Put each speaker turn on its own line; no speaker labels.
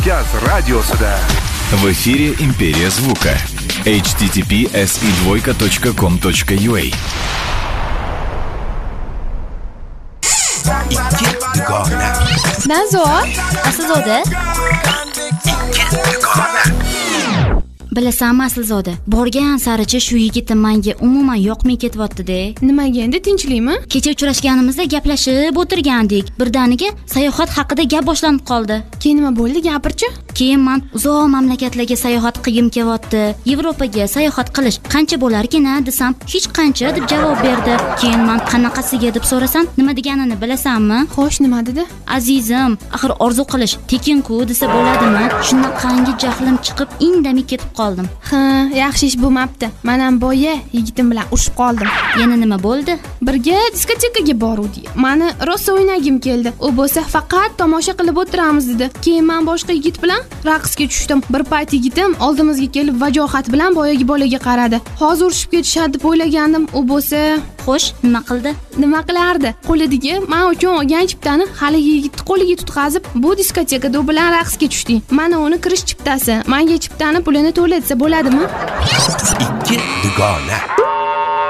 Kavkaz radiosida.
В эфире «Империя звука». https://2.com.ua
Ikki dugona.
Nazor, Aslzoda. Bilasanmi Aslzoda, borgan saricha shu yigitni menga umuman yoqmay ketyapti-da.
Nimaga endi, tinchlikmi?
Kecha uchrashganimizda gaplashib o'tirgandik. Birdaniga sayohat haqida gap boshlanib qoldi.
Keyin nima bo'ldi, gapirchi?
Keyin men uzoq mamlakatlarga sayohat qilgim kelyapti. Yevropaga sayohat qilish qancha bo'larkin desam, hech qancha deb javob berdi. Keyin men qanaqasiga deb so'rasam, nima deganini bilasanmi?
Xo'sh, nima dedi?
Azizim, axir orzu qilish tekin-ku desa bo'ladimi? Shunaqangi jahlim chiqib, indamay ketib qoldim.
Ha, yaxshi ish bo'lmabdi. Men ham boya yigitim bilan urushib qoldim.
Yana nima bo'ldi?
Birga diskotekaga boruvdik. Meni rosa o'ynagim keldi. U bo'lsa faqat tomosha qilib o'tiramiz dedi. Keyin men boshqa yigit bilan raqsga tushdim. Bir payt yigitim oldimizga kelib vajohat bilan boyagi bolaga qaradi. Hozir urishib ketishadi deb o'ylagandim. U bo'lsa,
xo'sh, nima qildi?
Nima qilardi? Qo'lidagi men uchun olgan chiptani haligi yigitni qo'liga tutqazib, bu diskotekada u bilan raqsga tushdik. Mana uni kirish chiptasi. Menga chiptani pulini to'latsa bo'ladimi?
Ikki dugona.